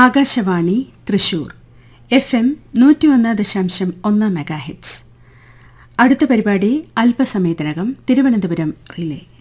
Akashvani Thrissur FM 101.1 മെഗാഹിറ്റ്സ്. അടുത്ത പരിപാടി അല്പസമയത്തിനകം തിരുവനന്തപുരം റിലേ.